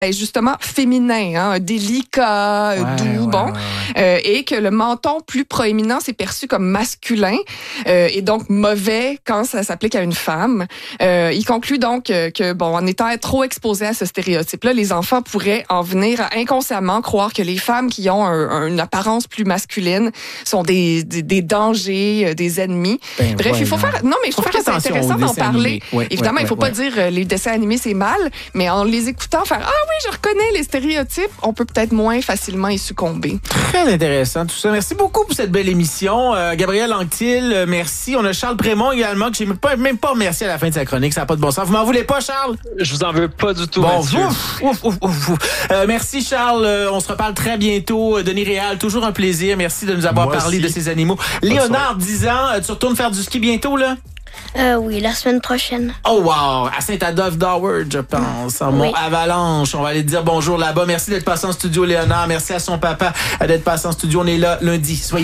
est justement féminin, hein, délicat, doux, et que le menton plus proéminent, c'est perçu comme masculin et donc mauvais quand ça s'applique à une femme. Il conclut donc que, en étant trop exposés à ce stéréotype-là, les enfants pourraient en venir à inconsciemment croire que les femmes qui ont une apparence plus masculine sont des dangers, des ennemis. Bref, il faut faire... Non, mais il faut faire c'est intéressant d'en parler. Évidemment, il ne faut pas dire les dessins animés, c'est mal, mais en les écoutant, faire « Ah oui, je reconnais les stéréotypes », on peut peut-être moins facilement y succomber. Très intéressant tout ça. Merci beaucoup pour cette belle émission. Gabriel Anctil, merci. On a Charles Prémont également, que j'ai même pas remercié à la fin de sa chronique. Ça n'a pas de bon sens. Vous m'en voulez pas, Charles? Je vous en veux pas du tout, bon, Mathieu. Merci, Charles. On se reparle très bientôt. Denis Réal, toujours un plaisir. Merci de nous avoir parlé de ces animaux. Léonard, 10 ans, tu retournes faire du ski bientôt, là? Oui, la semaine prochaine. Oh wow! À Saint-Adolphe d'Howard, je pense. En Mont-Avalanche. On va aller te dire bonjour là-bas. Merci d'être passé en studio, Léonard. Merci à son papa d'être passé en studio. On est là lundi. Soyez